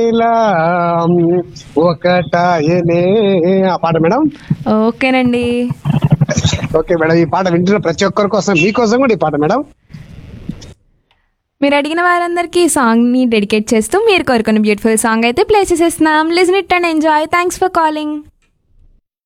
ఇలా ఒకటాయనే ఆ పాట మేడం. ఓకేనండి. ఓకే మేడం, ఈ పాట వింటున్న ప్రతి ఒక్కరి కోసం, మీకోసం కూడా ఈ పాట మేడం. మీరు అడిగిన వారందరికీ ఈ సాంగ్ని డెడికేట్ చేస్తూ మీరు కోరుకున్న బ్యూటిఫుల్ సాంగ్ అయితే ప్లే చేసేస్తున్నాం. Listen it and enjoy. Thanks for calling.